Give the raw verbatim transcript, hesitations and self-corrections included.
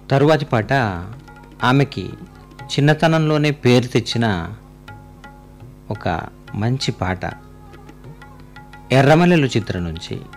తరువాతి పాట ఆమెకి చిన్నతనంలోనే పేరు తెచ్చిన ఒక మంచి పాట, ఎర్రమల్లెలు చిత్రం నుంచి